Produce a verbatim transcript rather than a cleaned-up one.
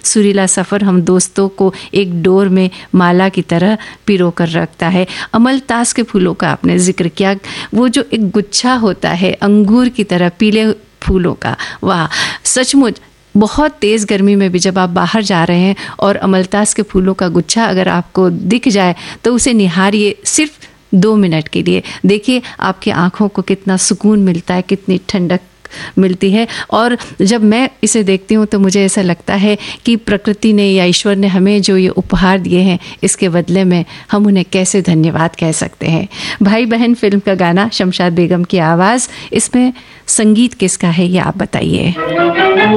सुरीला सफ़र हम दोस्तों को एक डोर में माला की तरह पिरो कर रखता है। अमलतास के फूलों का आपने जिक्र किया, वो जो एक गुच्छा होता है अंगूर की तरह पीले फूलों का, वाह सचमुच बहुत तेज़ गर्मी में भी जब आप बाहर जा रहे हैं और अमलतास के फूलों का गुच्छा अगर आपको दिख जाए तो उसे निहारिए सिर्फ दो मिनट के लिए। देखिए आपकी आँखों को कितना सुकून मिलता है, कितनी ठंडक मिलती है। और जब मैं इसे देखती हूँ तो मुझे ऐसा लगता है कि प्रकृति ने या ईश्वर ने हमें जो ये उपहार दिए हैं इसके बदले में हम उन्हें कैसे धन्यवाद कह सकते हैं। भाई बहन फिल्म का गाना, शमशाद बेगम की आवाज़, इसमें संगीत किसका है ये आप बताइए।